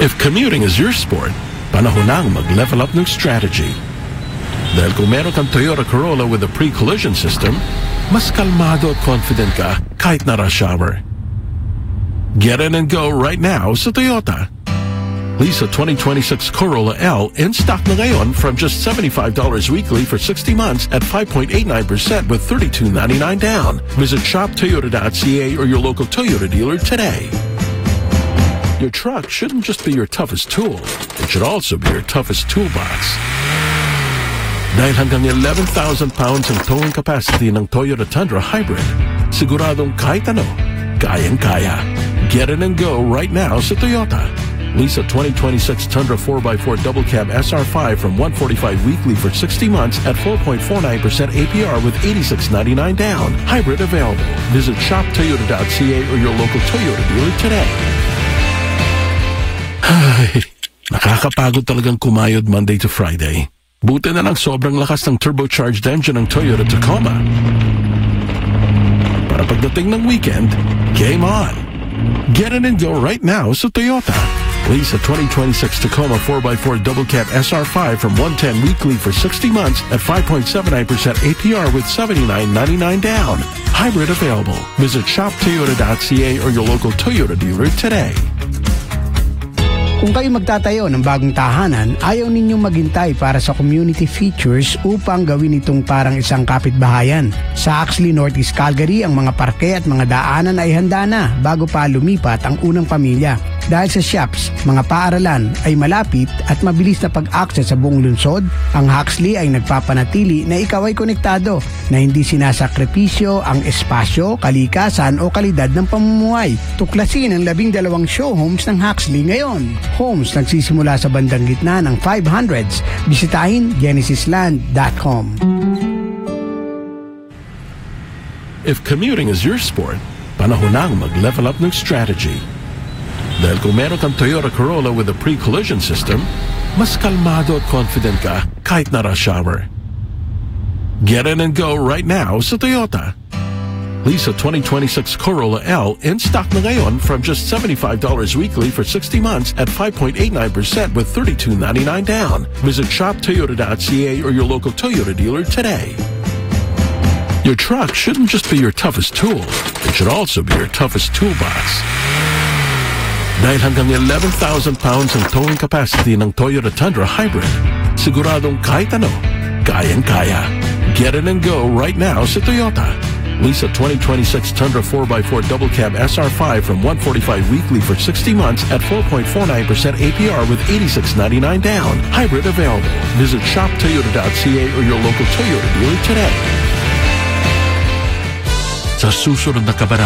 If commuting is your sport, panahon nang mag-level up ng strategy. Dahil kung meron kang Toyota Corolla with a pre-collision system, mas kalmado at confident ka kahit na rush hour. Get in and go right now sa Toyota. Lease a 2026 Corolla L in stock na ngayon from just $75 weekly for 60 months at 5.89% with $32.99 down. Visit shoptoyota.ca or your local Toyota dealer today. Your truck shouldn't just be your toughest tool. It should also be your toughest toolbox. Dahil hanggang 11,000 pounds ang towing capacity ng Toyota Tundra Hybrid, siguradong kahit ano, kayang-kaya. Get in and go right now sa Toyota. Lease a 2026 Tundra 4x4 double cab SR5 from $145 weekly for 60 months at 4.49% APR with $86.99 down. Hybrid available. Visit shoptoyota.ca or your local Toyota dealer today. Ay, nakakapagod talagang kumayod Monday to Friday. Buti na lang sobrang lakas ng turbocharged engine ng Toyota Tacoma. Para pagdating ng weekend, game on. Get in and go right now sa Toyota. Lease a 2026 Tacoma 4x4 double cab SR5 from $110 weekly for 60 months at 5.79% APR with $79.99 down. Hybrid available. Visit shoptoyota.ca or your local Toyota dealer today. Kung kayo magtatayo ng bagong tahanan, ayaw ninyong maghintay para sa community features upang gawin itong parang isang kapitbahayan. Sa Axley Northeast Calgary, ang mga parke at mga daanan ay handa na bago pa lumipat ang unang pamilya. Dahil sa shops, mga paaralan ay malapit at mabilis na pag-access sa buong lungsod, ang Huxley ay nagpapanatili na ikaw ay konektado, na hindi sinasakripisyo ang espasyo, kalikasan o kalidad ng pamumuhay. Tuklasin ang 12 show homes ng Huxley ngayon. Homes nagsisimula sa bandang gitna ng 500s. Bisitahin genesisland.com. If commuting is your sport, panahon nang mag-level up ng strategy. Dahil kung meron kang Toyota Corolla with a pre-collision system, mas kalmado at confident ka kahit na rush hour. Get in and go right now sa Toyota. Lease a 2026 Corolla L in stock na ngayon from just $75 weekly for 60 months at 5.89% with $32.99 down. Visit shoptoyota.ca or your local Toyota dealer today. Your truck shouldn't just be your toughest tool. It should also be your toughest toolbox. Dahil hanggang 11,000 pounds ang towing capacity ng Toyota Tundra Hybrid, siguradong kahit ano, kayang-kaya. Get in and go right now sa Toyota. Lease a 2026 Tundra 4x4 double cab SR5 from $145 weekly for 60 months at 4.49% APR with $86.99 down. Hybrid available. Visit shoptoyota.ca or your local Toyota dealer today. Sa susunod na kabanata,